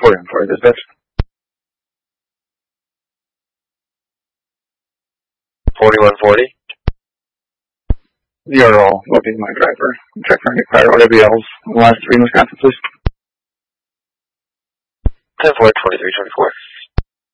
4140 dispatch. 4140. You're all looking my driver. Check for any prior OWLs in the last 3 in Wisconsin, please. 10-4, 2324.